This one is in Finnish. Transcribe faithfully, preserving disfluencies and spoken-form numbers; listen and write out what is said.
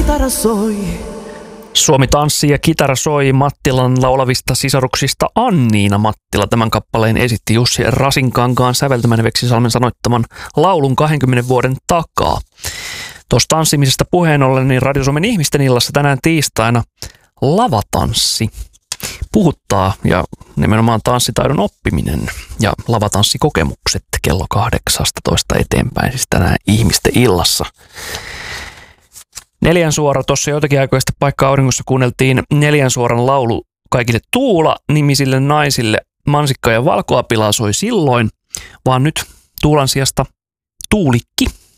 kitara soi. Suomi tanssii ja kitara soi Mattilan laulavista sisaruksista Anniina Mattila. Tämän kappaleen esitti Jussi Rasinkankaan säveltämän Veksisalmen sanoittaman laulun kahdenkymmenen vuoden takaa. Tuossa tanssimisesta puheen ollen, niin Radio Suomen ihmisten illassa tänään tiistaina lavatanssi puhuttaa ja nimenomaan tanssitaidon oppiminen ja lavatanssikokemukset kello kahdeksastatoista eteenpäin, siis tänään ihmisten illassa. Neljän suora, tuossa joitakin aikoja sitten Paikka auringossa kuunneltiin Neljän suoran laulu kaikille Tuula-nimisille naisille. Mansikka ja valkoapilaa soi silloin, vaan nyt Tuulan sijasta Tuulikki.